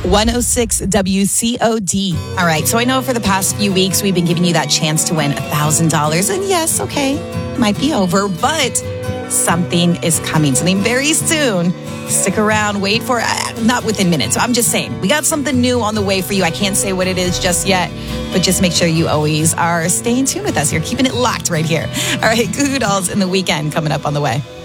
106 WCOD. All right, so I know for the past few weeks we've been giving you that chance to win $1,000. And yes, okay, it might be over, but something is coming, something very soon. Stick around, wait for it, not within minutes. So I'm just saying, we got something new on the way for you. I can't say what it is just yet, but just make sure you always are staying tuned with us. You're keeping it locked right here. All right, Goo Goo Dolls in the weekend coming up on the way.